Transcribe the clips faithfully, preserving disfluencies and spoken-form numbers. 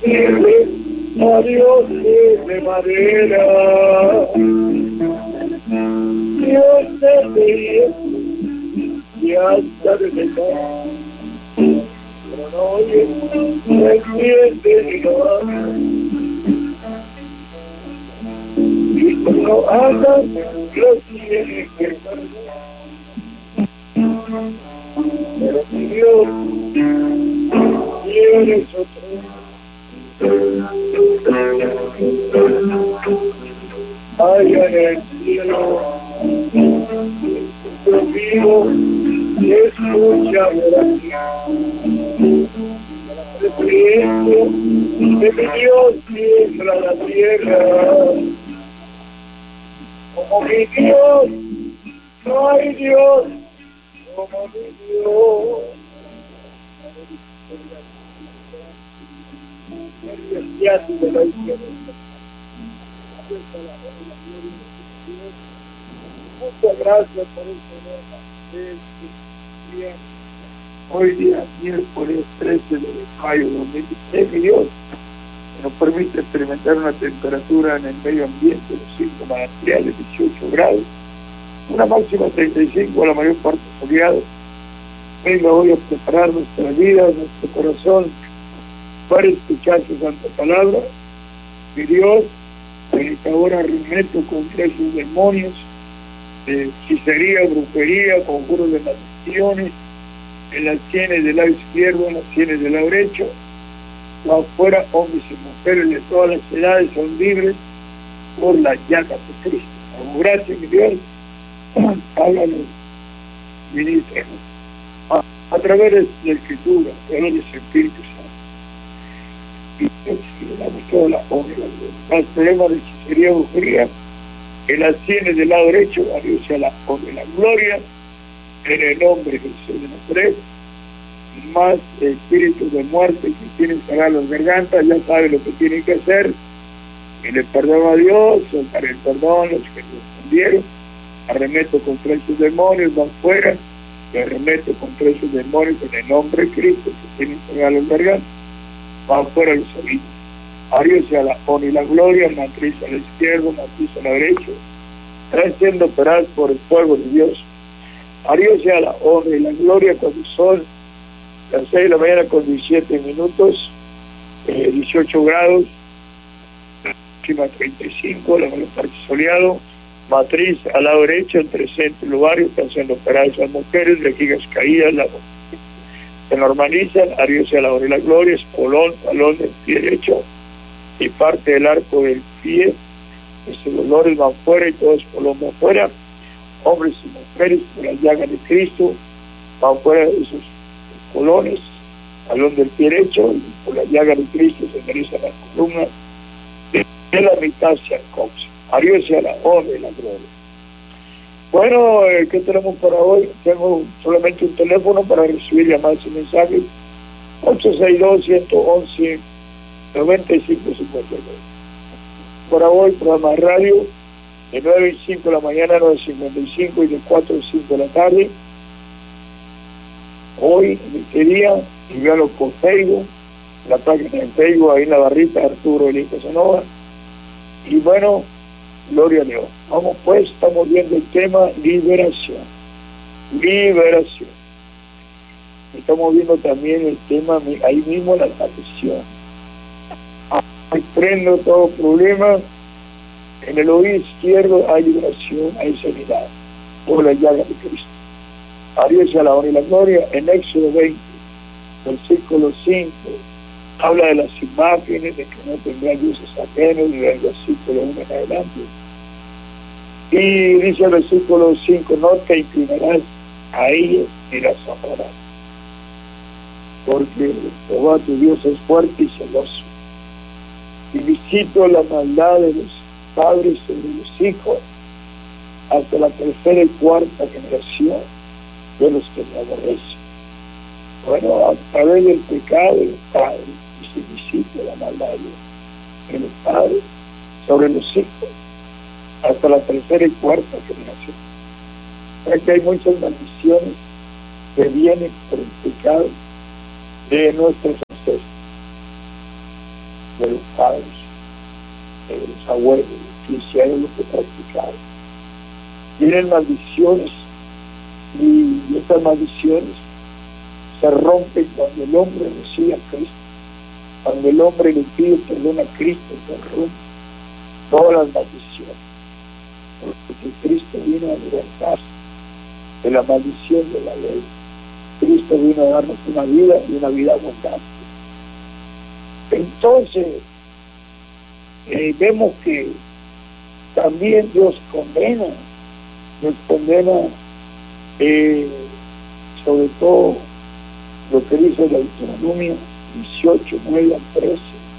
sirve a Dios de madera. Dios te veía y hasta de dejar, pero no oye, no entiende ni lo hace. Y cuando hagan, los tiene que perder. Pero mi Dios tienes otro. Allá en el cielo, yo vivo y escucha oración. El viento de mi Dios siembra la tierra. Como mi Dios, no hay Dios como mi Dios. De la izquierda. Muchas gracias por este día. Hoy día miércoles trece de mayo de dos mil dieciséis, mi Dios nos permite experimentar una temperatura en el medio ambiente de los cinco manantiales, dieciocho grados, una máxima treinta y cinco, la mayor parte soleado. Venga hoy a preparar nuestra vida, nuestro corazón, para escuchar su santa palabra. Mi Dios, en que ahora arremeto contra esos demonios de hechicería, brujería, conjuros de maldiciones, en las sienes del lado izquierdo, en las sienes del lado derecho, afuera, hombres y mujeres de todas las edades son libres por la llaga de Cristo. Damos gracias, mi Dios, háganos, ministros, a, a través de la Escritura, a través del Espíritu Santo. Y le damos toda la honra, las problemas de hechicería, brujería, en las sienes del lado derecho, a Dios sea la honra y la gloria, en el nombre de Jesús de Nazaret. Más espíritus de muerte que tienen cerrar las gargantas, ya saben lo que tienen que hacer, y le perdono a Dios, soltar el perdón, los que nos ofendieron, arremeto contra esos demonios, van fuera, y arremeto contra esos demonios en el nombre de Cristo que tienen cerrar las gargantas, van fuera los oídos. A Dios sea la honra y la gloria, matriz a la izquierda, matriz a la derecha, están siendo operados por el fuego de Dios. A Dios sea la honra y la gloria cuando son las seis de la mañana con diecisiete minutos, eh, dieciocho grados, máxima treinta y cinco, la mayor parte soleado, matriz al lado derecho, entre centro y lugar, están siendo operadas las mujeres, vejigas caídas, la, se normalizan. A Dios sea la honra y la gloria, espolón, talón del pie derecho y parte del arco del pie, esos dolores van fuera y todo espolón va fuera, hombres y mujeres por las llagas de Cristo, van fuera de esos colones, talón del pie derecho, y por la llaga de Cristo se enderezan las columnas, de la mitad hacia el coxis. A Dios sea la honra y la gloria. Bueno, eh, ¿qué tenemos para hoy? Tengo solamente un teléfono para recibir llamadas y mensajes, ocho seis dos, uno uno uno, nueve cinco cinco nueve. Para hoy, programa de radio, de nueve y cinco de la mañana a nueve cincuenta y cinco y de cuatro y cinco de la tarde. Hoy, en este día, y véanlo por Facebook, la página de Facebook, ahí en la barrita, Arturo Elías Casanova. Y bueno, gloria a Dios. Vamos pues, estamos viendo el tema liberación. Liberación. Estamos viendo también el tema, ahí mismo, la maldición. Ahí prendo todo problema. En el oído izquierdo hay liberación, hay sanidad, por la llaga de Cristo. A Dios sea la honra y la gloria. En Éxodo veinte, versículo cinco, habla de las imágenes, de que no tendrán dioses ajenos, y del versículo uno en adelante. Y dice el versículo cinco, no te inclinarás a ellos ni las adorarás, porque Jehová tu Dios es fuerte y celoso, y visito la maldad de los padres sobre los hijos hasta la tercera y cuarta generación de los que me aborrecen. Bueno, a través del pecado de los padres, y se visita la maldad de los padres sobre los hijos hasta la tercera y cuarta generación. Es que hay muchas maldiciones que vienen por el pecado de nuestros ancestros. de los padres, de los abuelos, que hicieron lo que practicaron. Tienen maldiciones, y estas maldiciones se rompen cuando el hombre recibe a Cristo. Cuando el hombre le pide perdón a Cristo, se rompen todas las maldiciones. Porque Cristo vino a libertar de la maldición de la ley. Cristo vino a darnos una vida y una vida abundante. Entonces, eh, vemos que también Dios condena, Dios condena eh, sobre todo lo que dice la Deuteronomio dieciocho, nueve al trece,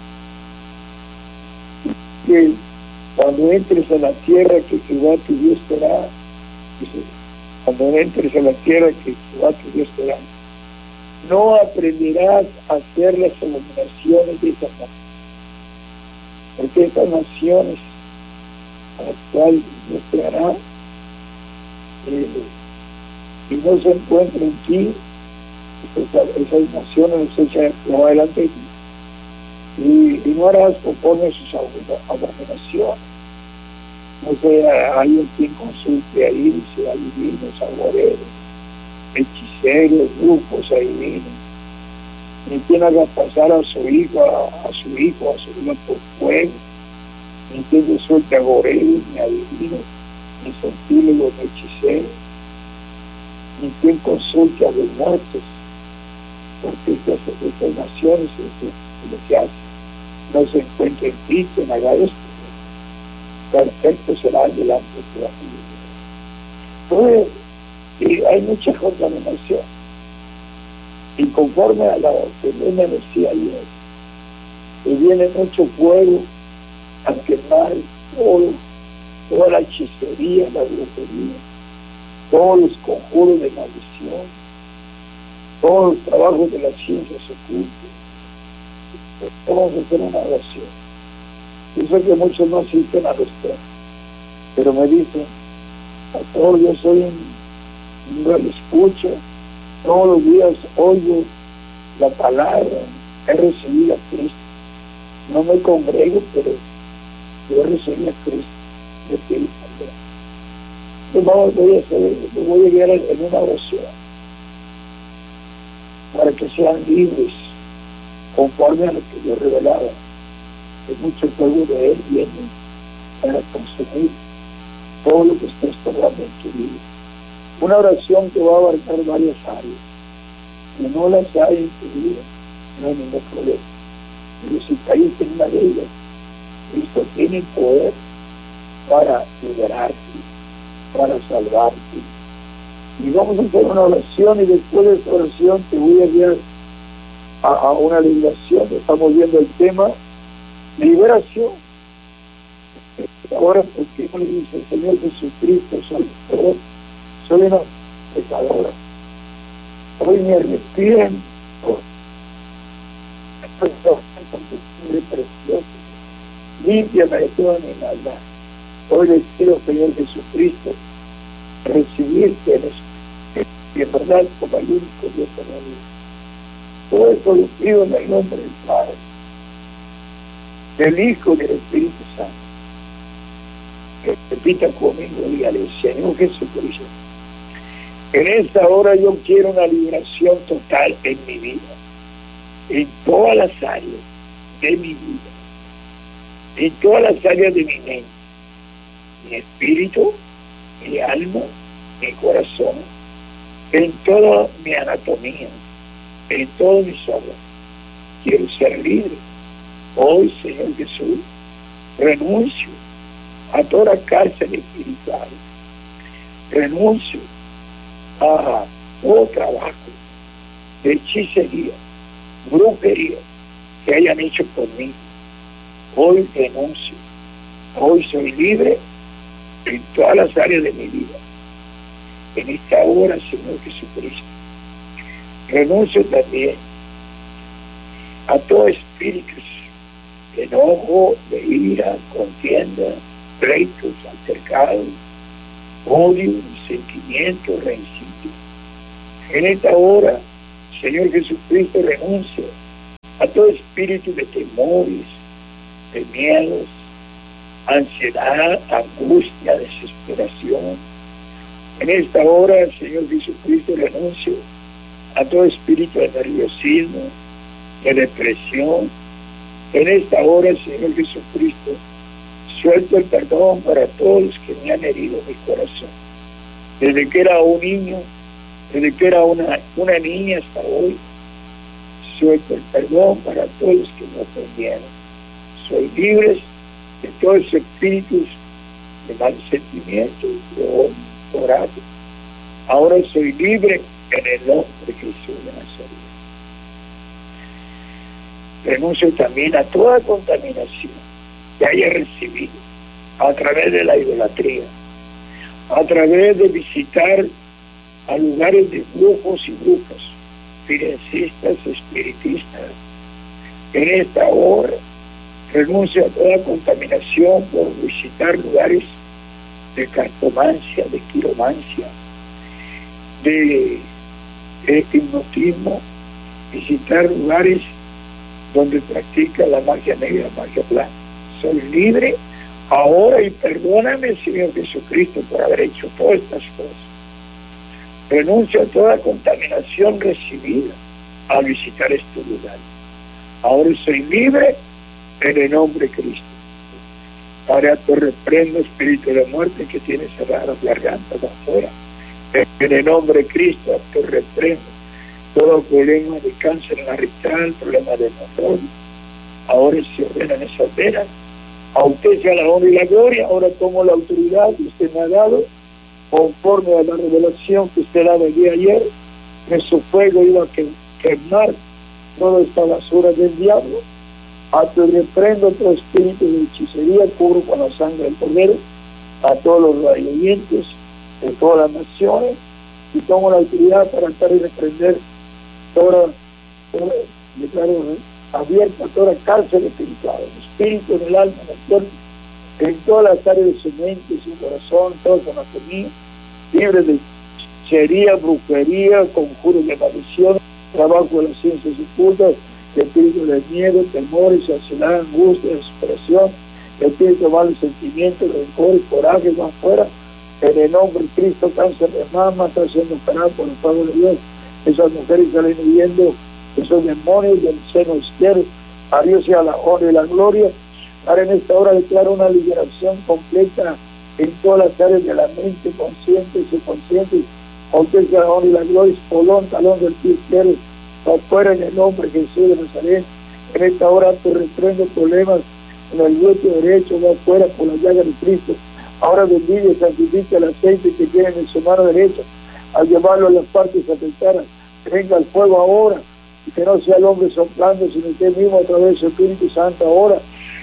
que cuando entres a la tierra que Jehová tu Dios te da, dice, cuando entres a la tierra que Jehová tu Dios te da, no aprenderás a hacer las abominaciones de esas naciones, porque estas naciones a las cuales Dios te hará, eh, y no se encuentra en ti, esas, esas naciones les echan más adelante de ti, y, y no harás conforme a sus abominaciones. No sé, hay un quien consulte ahí, dice, adivinos, agoreros, hechiceros, grupos adivinos, ni quien haga pasar a su hijo, a, a su hijo, a su hijo por fuego, ni quien consulte agoreros, ni adivinos, ni centílegos, ni hechiceros, ni quien consulte a los muertos, porque estas, estas naciones es lo que hacen. No se encuentra en ti quien haga esto, perfecto será delante de la vida. Entonces, y hay mucha contaminación, y conforme a la que me decía ayer, que viene mucho fuego a quemar todo, toda la hechicería, la brujería, todos los conjuros de maldición, todos los trabajos de las ciencias ocultas. Vamos a hacer una oración. Yo sé que muchos no asisten a los temas, pero me dicen, pastor, yo soy un, un gran escucha, todos los días oigo la palabra, he recibido a Cristo, no me congrego, pero yo recibí a Cristo, yo pido perdón. Entonces vamos, voy a hacer, voy a llegar en una oración para que sean libres conforme a lo que yo revelaba, que mucho fuego de Él viene para consumir todo lo que está estorbando en tu vida. Una oración que va a abarcar varias áreas. Si no las hay en tu vida, no hay ningún problema. Pero si caíste en una de ellas, Cristo tiene el poder para liberarte, para salvarte. Y vamos a hacer una oración, y después de esta oración te voy a guiar a, a una liberación. Estamos viendo el tema liberación. Ahora, porque le dice el Señor Jesucristo, soy, perdón, soy una pecadora. Hoy me arrepiento. Estoy precioso. Límpiame de toda mi maldad. Hoy les pido, Señor Jesucristo, recibirte en espíritu, en verdad, como el único Dios en la vida. Todo esto lo pido en el nombre del Padre, del Hijo y del Espíritu Santo. Que repita conmigo, dígale, Señor Jesucristo, en esta hora yo quiero una liberación total en mi vida, en todas las áreas de mi vida, en todas las áreas de mi mente, mi espíritu, mi alma, mi corazón, en toda mi anatomía, en todos mis órganos. Quiero ser libre. Hoy, Señor Jesús, renuncio a toda cárcel espiritual, renuncio a todo trabajo de hechicería, brujería que hayan hecho por mí. Hoy renuncio. Hoy soy libre en todas las áreas de mi vida. En esta hora, Señor Jesucristo, renuncio también a todo espíritu de enojo, de ira, contienda, pleitos, altercados, odio, sentimiento, rencillo. En esta hora, Señor Jesucristo, renuncio a todo espíritu de temores, de miedos, ansiedad, angustia, desesperación. En esta hora, Señor Jesucristo, renuncio a todo espíritu de nerviosismo, de depresión. En esta hora, Señor Jesucristo, suelto el perdón para todos los que me han herido mi corazón. Desde que era un niño, desde que era una, una niña hasta hoy, suelto el perdón para todos los que me ofendieron. Soy libre de todos esos espíritus de mal sentimiento, de odio, de coraje. Ahora soy libre en el nombre de Jesús de Nazaret. Renuncio también a toda contaminación que haya recibido a través de la idolatría, a través de visitar a lugares de brujos y brujas, financistas, espiritistas. En esta hora renuncio a toda contaminación por visitar lugares de cartomancia, de quiromancia, de, de hipnotismo, visitar lugares donde practica la magia negra, la magia blanca. Soy libre ahora y perdóname, Señor Jesucristo, por haber hecho todas estas cosas. Renuncio a toda contaminación recibida al visitar estos lugares. Ahora soy libre en el nombre de Cristo. Ahora te reprendo, espíritu de muerte que tiene cerradas las gargantas de afuera. En el nombre de Cristo te reprendo todo problema de cáncer en la rectal, problema de hemorroides. Ahora se ordenan esas venas. A usted sea la honra y la gloria. Ahora tomo la autoridad que usted me ha dado, conforme a la revelación que usted daba el día de ayer, que su fuego iba a quemar toda esta basura del diablo. A tu reprendo todo espíritu de hechicería, cubro con la sangre del Cordero a todos los radioyentes de todas las naciones, y tomo la autoridad para estar y reprender toda, toda declaro, ¿eh? abierta toda cárcel espiritual, el espíritu en el alma, en el cuerpo, en todas las áreas de su mente, su corazón, toda su anatomía, libre de hechicería, brujería, conjuros de maldición, trabajo de las ciencias ocultas, el espíritu de miedo, temores, ansiedad, angustia, desesperación, el espíritu de malos sentimientos, rencor y coraje, van fuera. En el nombre de Cristo, cáncer de mama está siendo operado por el fuego de Dios. Esas mujeres salen huyendo, esos demonios del seno izquierdo. A Dios sea la honra y la gloria. Ahora en esta hora declaro una liberación completa en todas las áreas de la mente, consciente y subconsciente. Aunque sea la honra y la gloria, polón, talón del pie izquierdo, afuera en el nombre de Jesús de Nazaret. En esta hora te reprendo problemas en el glúteo derecho, va afuera por la llaga de Cristo. Ahora bendiga y santifica el aceite que tiene en su mano derecha, al llevarlo a las partes afectadas. Venga el fuego ahora, y que no sea el hombre soplando, sino usted mismo a través de su Espíritu Santo ahora.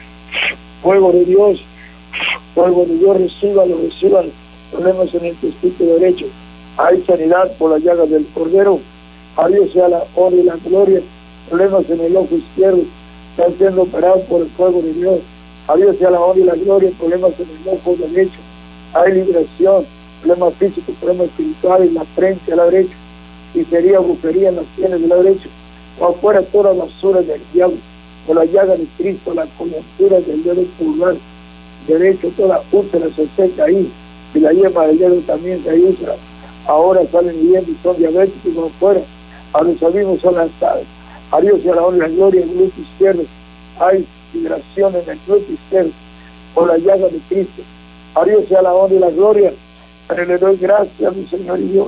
Fuego de Dios, fuego de Dios, recíbalo, reciban problemas en el testículo derecho. Hay sanidad por la llaga del Cordero. A Dios sea la honra y la gloria. Problemas en el ojo izquierdo están siendo operados por el fuego de Dios. A Dios sea la honra y la gloria. Problemas en el ojo derecho. Hay liberación. Problemas físicos, problemas espirituales, la frente a la derecha. Y sería brujería en las sienes de la derecha. O afuera toda basura del diablo. Por la llaga de Cristo, la coyuntura del dedo pulgar derecho, toda úlcera se seca ahí. Y la yema del dedo también se úlcera. Ahora salen viviendo y son diabéticos como afuera. A los abismos son lanzados. A Dios sea la honra y la gloria en el glúteo izquierdo. Hay liberación en el glúteo izquierdo por la llaga de Cristo. A Dios sea la honra y la gloria. Pero le doy gracias a mi Señor y Dios.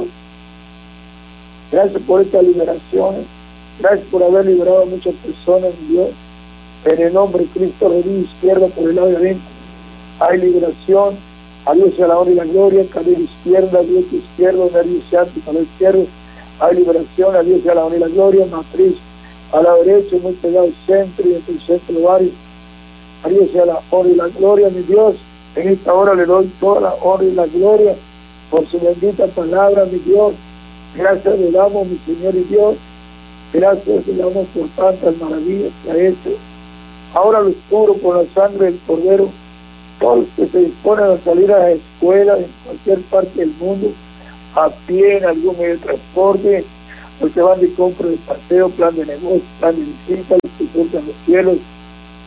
Gracias por estas liberaciones. Gracias por haber liberado a muchas personas, mi Dios. En el nombre de Cristo, rodilla izquierda por el lado de adentro. Hay liberación. A Dios sea la honra y la gloria. Cadera izquierda, glúteo izquierdo, nervio ciático, lado izquierdo. Hay liberación. A Dios sea la honra y la gloria. Matriz a la derecha, muy pegado al centro y entre el centro ovario. A Dios sea la honra y la gloria, mi Dios. En esta hora le doy toda la honra y la gloria por su bendita palabra, mi Dios. Gracias le damos, mi Señor y Dios. Gracias le damos por tantas maravillas que ha hecho. Ahora los cubro con la sangre del Cordero. Todos los que se disponen a salir a la escuela en cualquier parte del mundo, a pie, en algún medio de transporte, los que van de compra de paseo, plan de negocio, plan de visita, los que cruzan los cielos,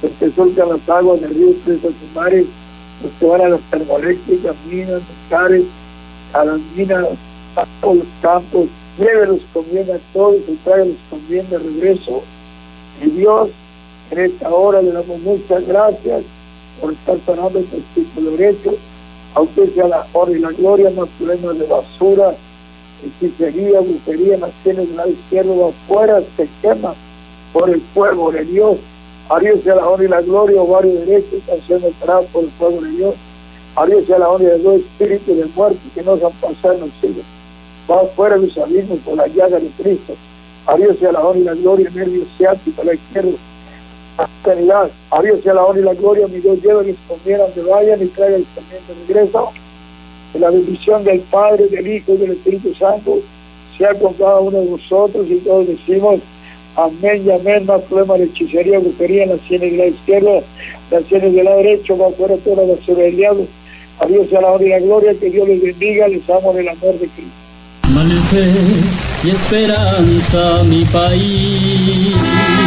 los que surcan las aguas del río Tres Mares, los que van a las termoeléctricas, minas, cares, a las minas, a todos los campos, llévelos con bien a todos y tráigalos con bien de regreso. Y Dios, en esta hora le damos muchas gracias por estar sanando el testículo derecho, aunque sea la honra y la gloria, más problemas de basura, hechicería, brujería, naciones del lado izquierdo, afuera se quema por el fuego de Dios. A Dios sea la honra y la gloria, ovario derecho, canción de trabajo por el fuego de Dios. A Dios sea la honra y la gloria, espíritu de muerte que nos han pasado en los siglos. Va afuera de los abismos por la llaga de Cristo. A Dios sea la honra y la gloria, nervio ciático a la izquierda. Sanidad. A Dios sea la honra y la gloria, mi Dios, llévenles con bien donde vayan y traigan también de regreso. Que la bendición del Padre, del Hijo y del Espíritu Santo sea con cada uno de vosotros, y todos decimos amén y amén. Más problemas de hechicería, brujería en las sienes de la izquierda, las sienes del lado derecho, va fuera toda la basura del diablo. A Dios sea la honra y la gloria, que Dios les bendiga, les amo en el amor de Cristo. Mano fe y esperanza mi país.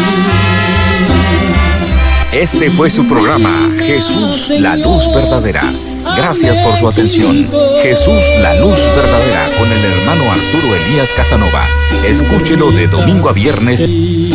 Este fue su programa, Jesús, la luz verdadera. Gracias por su atención. Jesús, la luz verdadera, con el hermano Arturo Elías Casanova. Escúchelo de domingo a viernes.